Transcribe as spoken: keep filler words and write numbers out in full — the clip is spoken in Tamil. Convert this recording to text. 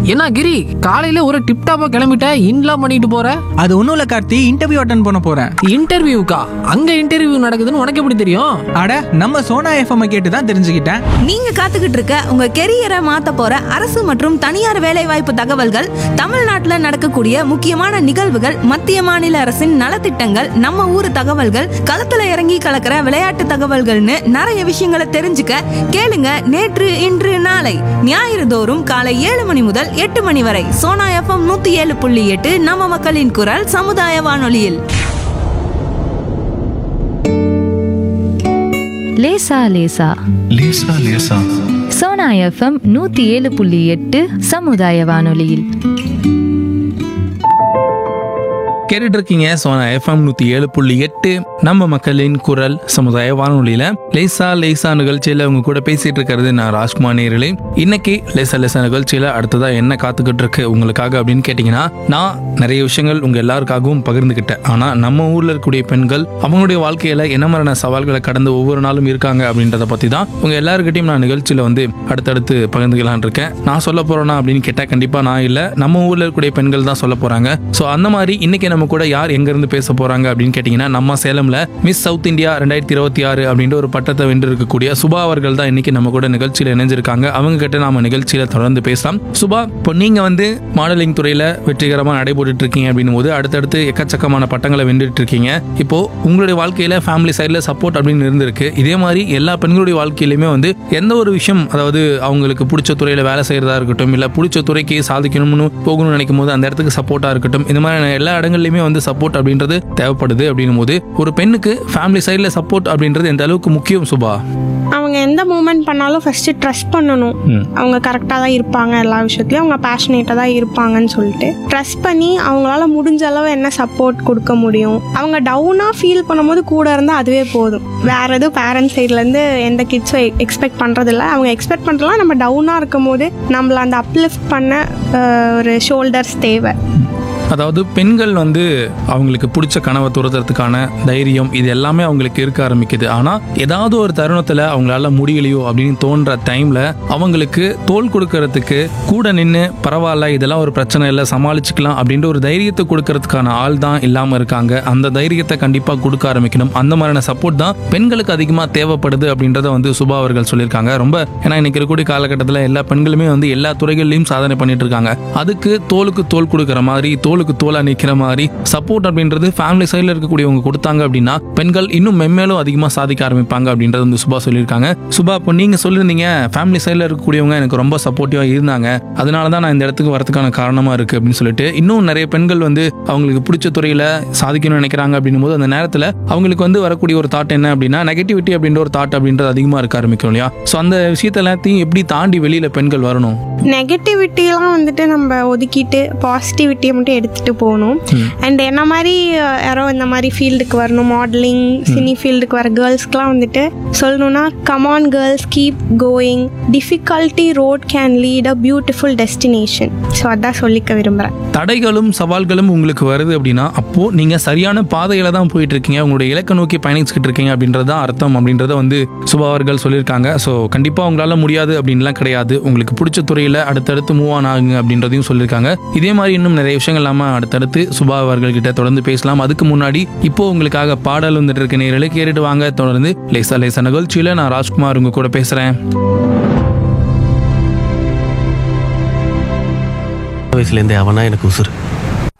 என்ன கிரி, காலையில ஒரு டிப்டாப்பா கிளம்பிட்ட, இன்லாம் பண்ணிட்டு போற? அது ஒன்றும் இல்லை கார்த்தி, இன்டர்வியூ அட்டன் பண்ண போகிறேன். இன்டர்வியூக்கா? அங்க இன்டர்வியூ நடக்குதுன்னு உனக்கு எப்படி தெரியும்? அட, நம்ம சோனா எஃப்எம் கேட்டு தான் தெரிஞ்சுக்கிட்டேன். நீங்க காத்துக்கிட்டு இருக்க உங்க கெரியரை மாத்த போற அரசு மற்றும் தனியார் வேலைவாய்ப்பு தகவல்கள், தமிழ்நாட்டுல நடக்கக்கூடிய முக்கியமான நிகழ்வுகள், மத்திய மாநில அரசின் நலத்திட்டங்கள், நம்ம ஊர் தகவல்கள், களத்துல இறங்கி கலக்கிற விளையாட்டு தகவல்கள்னு நிறைய விஷயங்களை தெரிஞ்சுக்க கேளுங்க. நேற்று இன்று நாளை ஞாயிறு தோறும் காலை ஏழு மணி முதல் எட்டு மணி வரை சோனா எஃப்எம் நூத்தி ஏழு புள்ளி எட்டு நம்ம மக்களின் குரல் சமுதாய வானொலியில். லேசா லேசா லேசா லேசா சோனா எஃப்எம் நூத்தி ஏழு புள்ளி எட்டு சமுதாய வானொலியில் கேட்டுட்டு இருக்கீங்க சோனா எஃப்எம் நூத்தி ஏழு புள்ளி எட்டு நம்ம மக்களின் குரல் சமுதாய வானொலியில லேசா லேசா நிகழ்ச்சியில உங்க கூட பேசிட்டு இருக்கிறது நான் ராஜ்குமார் நேயர்களே. இன்னைக்கு லேசா லேசா நிகழ்ச்சியில அடுத்ததா என்ன காத்துக்கிட்டு இருக்கு உங்களுக்காக அப்படின்னு கேட்டீங்கன்னா, நான் நிறைய விஷயங்கள் உங்க எல்லாருக்காகவும் பகிர்ந்துகிட்டேன். ஆனா நம்ம ஊர்ல இருக்கக்கூடிய பெண்கள் அவங்களுடைய வாழ்க்கையில என்ன மாதிரியான சவால்களை கடந்து ஒவ்வொரு நாளும் இருக்காங்க அப்படின்றத பத்தி தான் உங்க எல்லாருக்கிட்டையும் நான் நிகழ்ச்சியில வந்து அடுத்தடுத்து பகிர்ந்துக்கலான் இருக்கேன். நான் சொல்ல போறேன்னா அப்படின்னு கேட்டா கண்டிப்பா நான் இல்ல, நம்ம ஊர்ல இருக்கக்கூடிய பெண்கள் தான் சொல்ல போறாங்க. சோ அந்த மாதிரி இன்னைக்கு நம்ம கூட யார் எங்க இருந்து பேச போறாங்க அப்படின்னு கேட்டீங்கன்னா, நம்ம சேலம்ல மிஸ் சவுத் இந்தியா ரெண்டாயிரத்தி இருபத்தி ஆறு அப்படின்ற ஒரு பட்டத்தை வென்று இருக்கக்கூடிய சுபா அவர்கள் தான் இன்னைக்கு நம்ம கூட நிகழ்ச்சியில இணைஞ்சிருக்காங்க. அவங்க கிட்ட நாம நிகழ்ச்சியில தொடர்ந்து பேசலாம். சுபா, இப்போ நீங்க வந்து மாடலிங் துறையில வெற்றிகரமா நடைபெற்று இருக்கீங்க அப்படின்னும் போது அடுத்தடுத்து எக்கச்சக்கமான பட்டங்களை வென்றுட்டு இருக்கீங்க. இப்போ உங்களுடைய வாழ்க்கையில ஃபேமிலி சைட்ல சப்போர்ட் அப்படின்னு இருந்திருக்கு. இதே மாதிரி எல்லா பெண்களுடைய வாழ்க்கையிலுமே வந்து எந்த ஒரு விஷயம், அதாவது அவங்களுக்கு பிடிச்ச துறையில வேலை செய்யறதா இருக்கட்டும், இல்ல பிடிச்ச துறைக்கு சாதிக்கணும்னு போகணும்னு நினைக்கும் போது அந்த இடத்துக்கு சப்போர்ட்டா இருக்கட்டும், இந்த மாதிரி எல்லா இடங்கள்லயுமே வந்து சப்போர்ட் அப்படின்றது தேவைப்படுது. அப்படின்னும் போது ஒரு பெண்ணுக்கு ஃபேமிலி சைட்ல சப்போர்ட் அப்படின்றது எந்த அளவுக்கு முக்கியம் சுபா? அவங்க எந்த மூமெண்ட் பண்ணாலும் ஃபர்ஸ்ட் ட்ரஸ்ட் பண்ணணும். அவங்க கரெக்டாக தான் இருப்பாங்க, எல்லா விஷயத்துலையும் அவங்க பேஷனேட்டாக தான் இருப்பாங்கன்னு சொல்லிட்டு ட்ரஸ்ட் பண்ணி அவங்களால முடிஞ்ச அளவு என்ன சப்போர்ட் கொடுக்க முடியும். அவங்க டவுனாக ஃபீல் பண்ணும்போது கூட இருந்தால் அதுவே போதும். வேற எதுவும் பேரண்ட்ஸ் சைட்லேருந்து எந்த கிட்ஸும் எக்ஸ்பெக்ட் பண்ணுறதில்ல. அவங்க எக்ஸ்பெக்ட் பண்ணுறதுலாம் நம்ம டவுனாக இருக்கும் போது நம்மளை அந்த அப்லிஃப்ட் பண்ண ஒரு ஷோல்டர்ஸ் தேவை. அதாவது பெண்கள் வந்து அவங்களுக்கு பிடிச்ச கனவை துறதுறதுக்கான தைரியம் இது எல்லாமே அவங்களுக்கு இருக்க ஆரம்பிக்குது. ஆனா ஏதாவது ஒரு தருணத்துல அவங்களால முடியலையோ அப்படின்னு தோன்ற டைம்ல அவங்களுக்கு தோள் கொடுக்கறதுக்கு கூட நின்று பரவாயில்ல இதெல்லாம் ஒரு பிரச்சனை இல்லை சமாளிச்சுக்கலாம் அப்படின்ற ஒரு தைரியத்தை கொடுக்கறதுக்கான ஆள் தான் இல்லாம இருக்காங்க. அந்த தைரியத்தை கண்டிப்பா கொடுக்க ஆரம்பிக்கணும். அந்த மாதிரியான சப்போர்ட் தான் பெண்களுக்கு அதிகமா தேவைப்படுது அப்படின்றத வந்து சுபா அவர்கள் சொல்லியிருக்காங்க. ரொம்ப ஏன்னா இன்னைக்கு இருக்கக்கூடிய காலகட்டத்தில் எல்லா பெண்களுமே வந்து எல்லா துறைகள்லையும் சாதனை பண்ணிட்டு இருக்காங்க. அதுக்கு தோளுக்கு தோல் கொடுக்கற மாதிரி தோளுக்கு தோலா நிக்கிற மாதிரி சப்போர்ட் அப்படின்றது ஃபேமிலி சைட்ல இருக்கக்கூடியவங்க கொடுத்தாங்க அப்படின்னா பெண்கள் இன்னும் மென்மேலும் அதிகமா சாதிக்க ஆரம்பிப்பாங்க அப்படின்றது வந்து சுபா சொல்லியிருக்காங்க. சுபா, இப்போ நீங்க சொல்லியிருந்தீங்க ஃபேமிலி சைட்ல இருக்கக்கூடியவங்க எனக்கு ரொம்ப சப்போர்ட்டிவா இருந்தாங்க, அதனாலதான் நான் இந்த இடத்துக்கு வரதுக்கான காரணமா இருக்கு அப்படின்னு சொல்லிட்டு இன்னும் நிறைய பெண்கள் வந்து அவங்களுக்கு பிடிச்ச துறையில சாதிக்கணும்னு நினைக்கிறாங்க அப்படின்னும் போது அந்த நேரத்துல அவங்களுக்கு வந்து வரக்கூடிய ஒரு தாட் என்ன அப்படின்னா நெகட்டிவிட்டி அப்படின்ற ஒரு தாட் அப்படின்றது அதிகமா இருக்க ஆரம்பிக்கும் இல்லையா? ஸோ அந்த விஷயத்த எல்லாத்தையும் எப்படி தாண்டி வெளியில பெண்கள் வரணும்? நெகட்டிவிட்டிலாம் வந்துட்டு நம்ம ஒதுக்கிட்டு பாசிட்டிவிட்டியை மட்டும் எடுத்துட்டு போகணும். அண்ட் என்ன மாதிரி யாரோ இந்த மாதிரி ஃபீல்டுக்கு வரணும், மாடலிங் சினி ஃபீல்டுக்கு வர கேர்ள்ஸ்க்குலாம் வந்துட்டு சொல்லணும்னா, come on girls keep going, difficulty road can lead a beautiful destination. So அதான் சொல்லிக்க விரும்புகிறேன். தடைகளும் சவால்களும் உங்களுக்கு வருது அப்படின்னா அப்போ நீங்க சரியான பாதையில தான் போயிட்டு இருக்கீங்க, உங்களுடைய இலக்கை நோக்கி பயணிச்சுக்கிட்டு இருக்கீங்க அப்படின்றது தான் அர்த்தம் அப்படின்றத வந்து சுபா அவர்கள் சொல்லியிருக்காங்க. ஸோ கண்டிப்பா உங்களால முடியாது அப்படின்லாம் கிடையாது. உங்களுக்கு பிடிச்ச துறையில அடுத்தடுத்து மூவ் ஆன் ஆகுங்க அப்படின்றதையும் சொல்லியிருக்காங்க. இதே மாதிரி இன்னும் நிறைய விஷயங்கள் நாம அடுத்தடுத்து சுபா அவர்கள் கிட்ட தொடர்ந்து பேசலாம். அதுக்கு முன்னாடி இப்போ உங்களுக்காக பாடல் வந்துட்டு இருக்க நேரலை கேட்டுட்டு வாங்க. தொடர்ந்து லேசா லேசா நிகழ்ச்சியில நான் ராஜ்குமார் உங்க கூட பேசுறேன். வயசுலேருந்தே அவனா எனக்கு உசுறு.